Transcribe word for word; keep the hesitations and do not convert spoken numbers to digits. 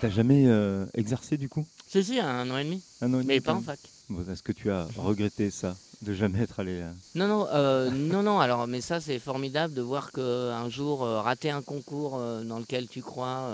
tu as jamais, heu, exercé du coup? Si, si, un an et demi, un an et demi mais quand pas en même? fac. Bon, est-ce que tu as regretté ça, de jamais être allé, heu Non, non, heu, non, non, alors mais ça, c'est formidable de voir qu'un jour, heu, rater un concours, heu, dans lequel tu crois, heu